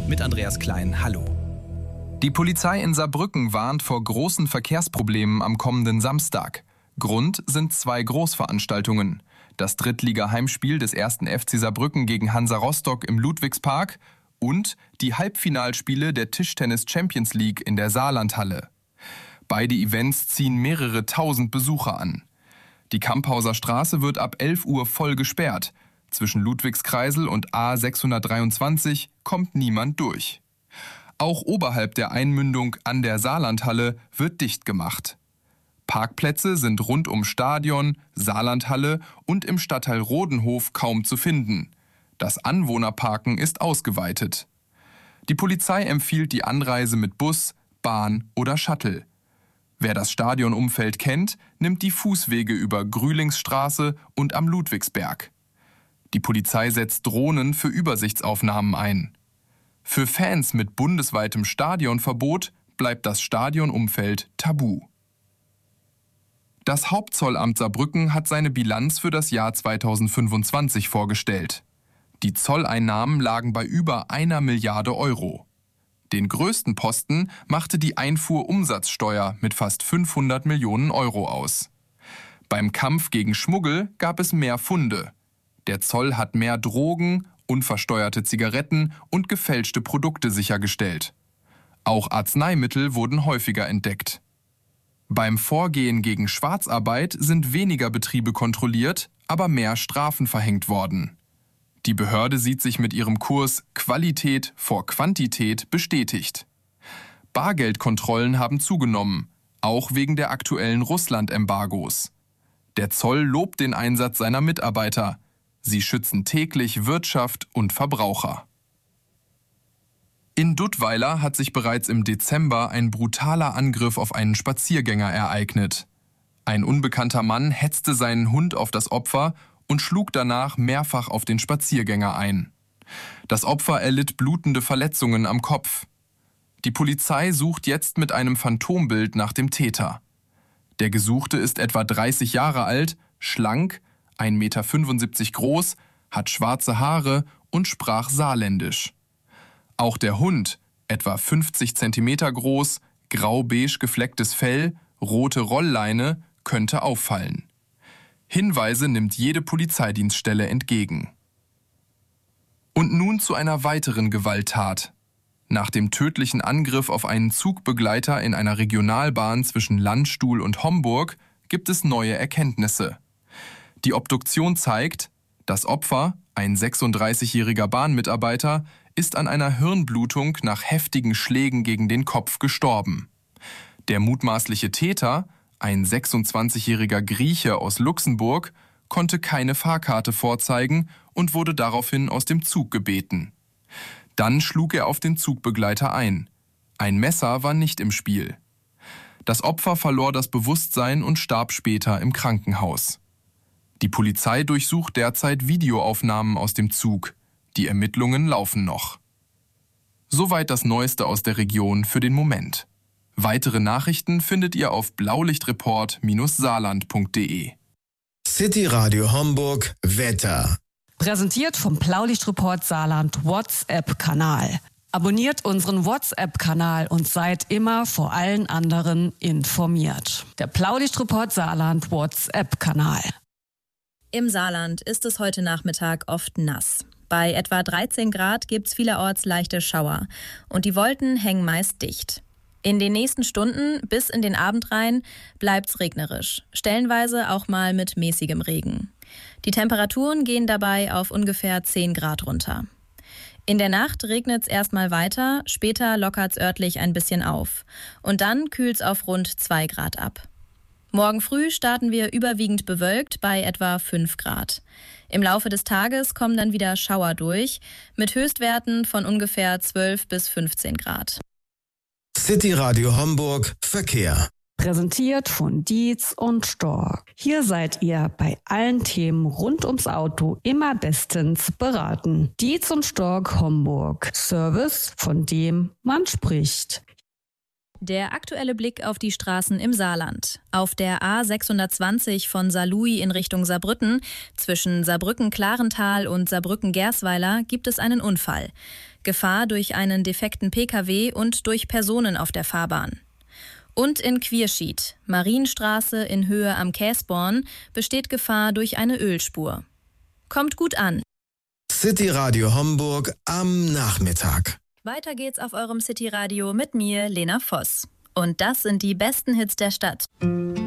mit Andreas Klein. Hallo. Die Polizei in Saarbrücken warnt vor großen Verkehrsproblemen am kommenden Samstag. Grund sind 2 Großveranstaltungen. Das Drittliga-Heimspiel des 1. FC Saarbrücken gegen Hansa Rostock im Ludwigspark und die Halbfinalspiele der Tischtennis Champions League in der Saarlandhalle. Beide Events ziehen mehrere tausend Besucher an. Die Kamphauser Straße wird ab 11 Uhr voll gesperrt. Zwischen Ludwigskreisel und A 623 kommt niemand durch. Auch oberhalb der Einmündung an der Saarlandhalle wird dicht gemacht. Parkplätze sind rund um Stadion, Saarlandhalle und im Stadtteil Rodenhof kaum zu finden. Das Anwohnerparken ist ausgeweitet. Die Polizei empfiehlt die Anreise mit Bus, Bahn oder Shuttle. Wer das Stadionumfeld kennt, nimmt die Fußwege über Grühlingsstraße und am Ludwigsberg. Die Polizei setzt Drohnen für Übersichtsaufnahmen ein. Für Fans mit bundesweitem Stadionverbot bleibt das Stadionumfeld tabu. Das Hauptzollamt Saarbrücken hat seine Bilanz für das Jahr 2025 vorgestellt. Die Zolleinnahmen lagen bei über 1 Milliarde Euro. Den größten Posten machte die Einfuhrumsatzsteuer mit fast 500 Millionen Euro aus. Beim Kampf gegen Schmuggel gab es mehr Funde. Der Zoll hat mehr Drogen, unversteuerte Zigaretten und gefälschte Produkte sichergestellt. Auch Arzneimittel wurden häufiger entdeckt. Beim Vorgehen gegen Schwarzarbeit sind weniger Betriebe kontrolliert, aber mehr Strafen verhängt worden. Die Behörde sieht sich mit ihrem Kurs Qualität vor Quantität bestätigt. Bargeldkontrollen haben zugenommen, auch wegen der aktuellen Russland-Embargos. Der Zoll lobt den Einsatz seiner Mitarbeiter. Sie schützen täglich Wirtschaft und Verbraucher. In Duttweiler hat sich bereits im Dezember ein brutaler Angriff auf einen Spaziergänger ereignet. Ein unbekannter Mann hetzte seinen Hund auf das Opfer und schlug danach mehrfach auf den Spaziergänger ein. Das Opfer erlitt blutende Verletzungen am Kopf. Die Polizei sucht jetzt mit einem Phantombild nach dem Täter. Der Gesuchte ist etwa 30 Jahre alt, schlank, 1,75 Meter groß, hat schwarze Haare und sprach saarländisch. Auch der Hund, etwa 50 Zentimeter groß, grau-beige geflecktes Fell, rote Rollleine, könnte auffallen. Hinweise nimmt jede Polizeidienststelle entgegen. Und nun zu einer weiteren Gewalttat. Nach dem tödlichen Angriff auf einen Zugbegleiter in einer Regionalbahn zwischen Landstuhl und Homburg gibt es neue Erkenntnisse. Die Obduktion zeigt, das Opfer, ein 36-jähriger Bahnmitarbeiter, ist an einer Hirnblutung nach heftigen Schlägen gegen den Kopf gestorben. Der mutmaßliche Täter, ein 26-jähriger Grieche aus Luxemburg, konnte keine Fahrkarte vorzeigen und wurde daraufhin aus dem Zug gebeten. Dann schlug er auf den Zugbegleiter ein. Ein Messer war nicht im Spiel. Das Opfer verlor das Bewusstsein und starb später im Krankenhaus. Die Polizei durchsucht derzeit Videoaufnahmen aus dem Zug. Die Ermittlungen laufen noch. Soweit das Neueste aus der Region für den Moment. Weitere Nachrichten findet ihr auf blaulichtreport-saarland.de. City Radio Homburg Wetter. Präsentiert vom Blaulichtreport Saarland WhatsApp-Kanal. Abonniert unseren WhatsApp-Kanal und seid immer vor allen anderen informiert. Der Blaulichtreport Saarland WhatsApp-Kanal. Im Saarland ist es heute Nachmittag oft nass. Bei etwa 13 Grad gibt es vielerorts leichte Schauer und die Wolken hängen meist dicht. In den nächsten Stunden bis in den Abend rein bleibt's regnerisch, stellenweise auch mal mit mäßigem Regen. Die Temperaturen gehen dabei auf ungefähr 10 Grad runter. In der Nacht regnet's erstmal weiter, später lockert's örtlich ein bisschen auf und dann kühlt's auf rund 2 Grad ab. Morgen früh starten wir überwiegend bewölkt bei etwa 5 Grad. Im Laufe des Tages kommen dann wieder Schauer durch, mit Höchstwerten von ungefähr 12 bis 15 Grad. City Radio Homburg Verkehr. Präsentiert von Dietz und Stork. Hier seid ihr bei allen Themen rund ums Auto immer bestens beraten. Dietz und Stork Homburg. Service, von dem man spricht. Der aktuelle Blick auf die Straßen im Saarland. Auf der A 620 von Saarlouis in Richtung Saarbrücken zwischen Saarbrücken-Klarental und Saarbrücken-Gersweiler gibt es einen Unfall. Gefahr durch einen defekten Pkw und durch Personen auf der Fahrbahn. Und in Quierschied, Marienstraße in Höhe am Käsborn, besteht Gefahr durch eine Ölspur. Kommt gut an. City Radio Homburg am Nachmittag. Weiter geht's auf eurem City Radio mit mir, Lena Voss. Und das sind die besten Hits der Stadt.